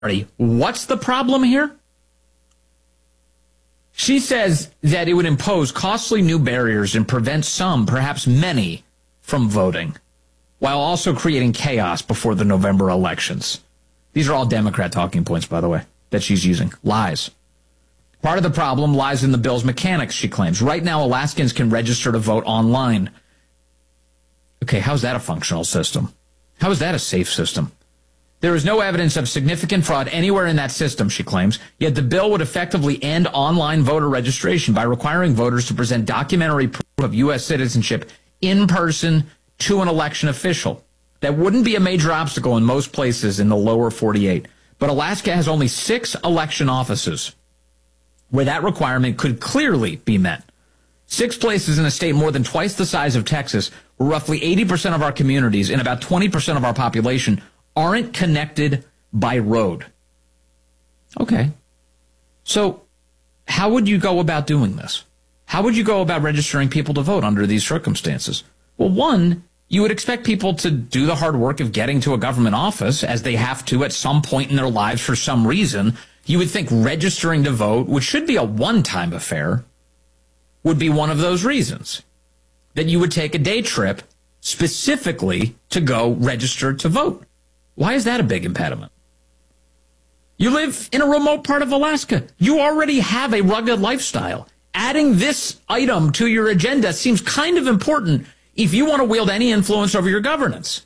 What's the problem here? She says that it would impose costly new barriers and prevent some, perhaps many, from voting, while also creating chaos before the November elections. These are all Democrat talking points, by the way, that she's using. Lies. Part of the problem lies in the bill's mechanics, she claims. Right now, Alaskans can register to vote online. Okay, how's that a functional system? How is that a safe system? There is no evidence of significant fraud anywhere in that system, she claims, yet the bill would effectively end online voter registration by requiring voters to present documentary proof of U.S. citizenship in person to an election official. That wouldn't be a major obstacle in most places in the lower 48, but Alaska has only 6 election offices where that requirement could clearly be met. 6 places in a state more than twice the size of Texas, where roughly 80% of our communities and about 20% of our population aren't connected by road. Okay. So how would you go about doing this? How would you go about registering people to vote under these circumstances? Well, one, you would expect people to do the hard work of getting to a government office, as they have to at some point in their lives for some reason. You would think registering to vote, which should be a one-time affair, would be one of those reasons. That you would take a day trip specifically to go register to vote. Why is that a big impediment? You live in a remote part of Alaska. You already have a rugged lifestyle. Adding this item to your agenda seems kind of important if you want to wield any influence over your governance.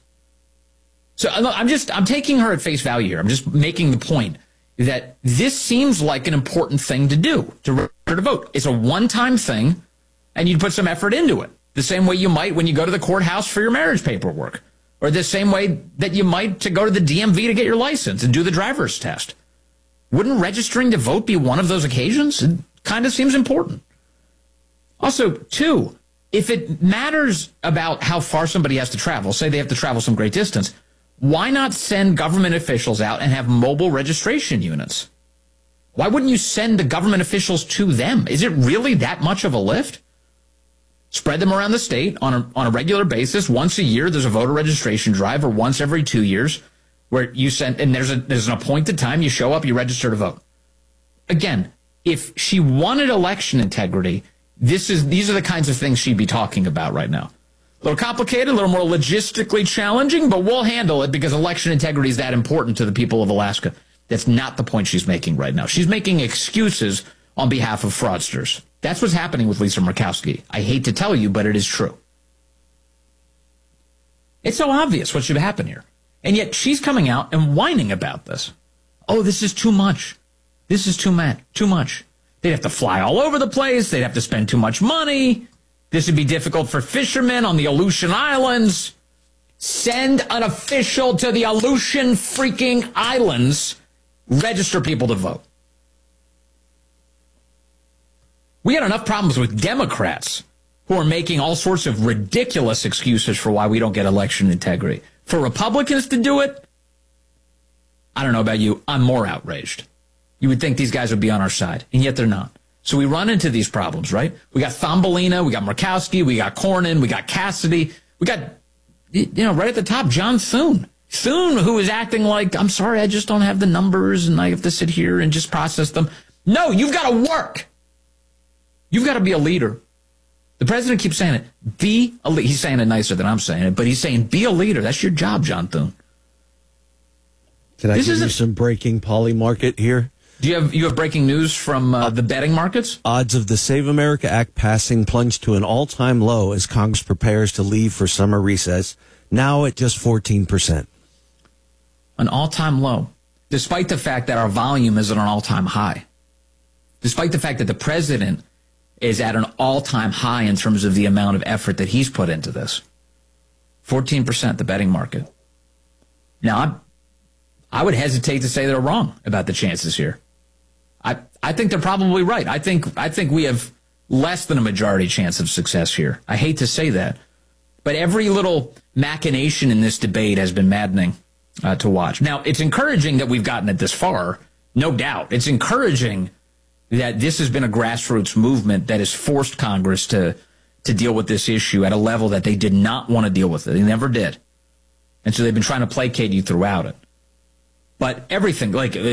So I'm taking her at face value here. I'm just making the point that this seems like an important thing to do, to register to vote. It's a one-time thing, and you'd put some effort into it. The same way you might when you go to the courthouse for your marriage paperwork. Or the same way that you might to go to the DMV to get your license and do the driver's test. Wouldn't registering to vote be one of those occasions? It kind of seems important. Also, 2, if it matters about how far somebody has to travel, say they have to travel some great distance, why not send government officials out and have mobile registration units? Why wouldn't you send the government officials to them? Is it really that much of a lift? Spread them around the state on a regular basis. Once a year, there's a voter registration drive, or once every 2 years, where you send, and there's an appointed time, you show up, you register to vote. Again, if she wanted election integrity, these are the kinds of things she'd be talking about right now. A little complicated, a little more logistically challenging, but we'll handle it because election integrity is that important to the people of Alaska. That's not the point she's making right now. She's making excuses on behalf of fraudsters. That's what's happening with Lisa Murkowski. I hate to tell you, but it is true. It's so obvious what should happen here. And yet she's coming out and whining about this. Oh, this is too much. This is too much. They'd have to fly all over the place. They'd have to spend too much money. This would be difficult for fishermen on the Aleutian Islands. Send an official to the Aleutian freaking Islands. Register people to vote. We had enough problems with Democrats who are making all sorts of ridiculous excuses for why we don't get election integrity. For Republicans to do it, I don't know about you, I'm more outraged. You would think these guys would be on our side, and yet they're not. So we run into these problems, right? We got Thumbelina, we got Murkowski, we got Cornyn, we got Cassidy, we got, right at the top, John Thune. Thune, who is acting like, I'm sorry, I just don't have the numbers, and I have to sit here and just process them. No, you've got to work. You've got to be a leader. The president keeps saying it. Be a leader. He's saying it nicer than I'm saying it, but he's saying be a leader. That's your job, John Thune. Can I give you some breaking poly market here? Do you have breaking news from the betting markets? Odds of the Save America Act passing plunged to an all-time low as Congress prepares to leave for summer recess, now at just 14%. An all-time low, despite the fact that our volume is at an all-time high. Despite the fact that the president is at an all-time high in terms of the amount of effort that he's put into this. 14%, the betting market. Now, I would hesitate to say they're wrong about the chances here. I think they're probably right. I think we have less than a majority chance of success here. I hate to say that. But every little machination in this debate has been maddening to watch. Now, it's encouraging that we've gotten it this far, no doubt. It's encouraging that this has been a grassroots movement that has forced Congress to deal with this issue at a level that they did not want to deal with it. They never did. And so they've been trying to placate you throughout it. But everything, like